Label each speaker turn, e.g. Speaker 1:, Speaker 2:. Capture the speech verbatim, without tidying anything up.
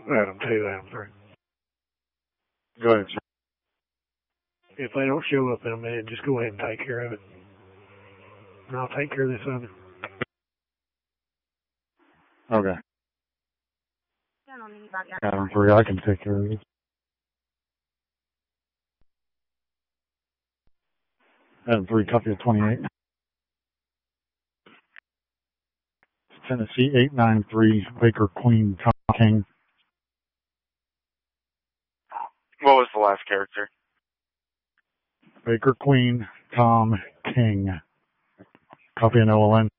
Speaker 1: Adam two, Adam three.
Speaker 2: Go ahead, sir.
Speaker 1: If they don't show up in a minute, just go ahead and take care of it. And I'll take care of this other.
Speaker 2: Okay. Adam three, I can take care of it. Adam three, copy of twenty-eight. Tennessee eight nine three, Baker Queen, Tom King.
Speaker 3: What was the last character?
Speaker 2: Baker Queen, Tom King. Copy of Nolan.